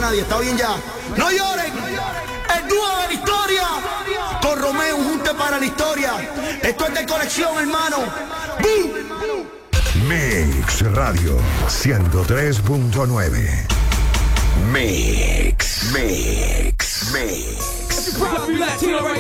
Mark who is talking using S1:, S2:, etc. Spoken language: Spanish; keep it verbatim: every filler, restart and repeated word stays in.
S1: nadie, está bien ya. No lloren, el dúo de la historia, con Romeo, un junte para la historia. Esto es de colección, hermano. ¡Bum!
S2: Mix Radio ciento tres punto nueve. Mix, Mix, Mix.